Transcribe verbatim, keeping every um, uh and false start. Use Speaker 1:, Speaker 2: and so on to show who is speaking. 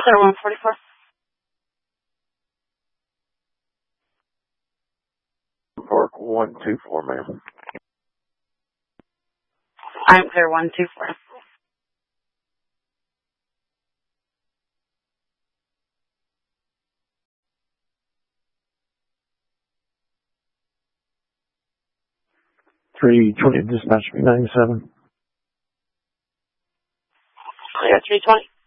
Speaker 1: Clear one forty-four.
Speaker 2: Park one two four, ma'am.
Speaker 1: I'm clear one two four.
Speaker 2: three twenty, dispatch B ninety-seven.
Speaker 1: Clear three twenty.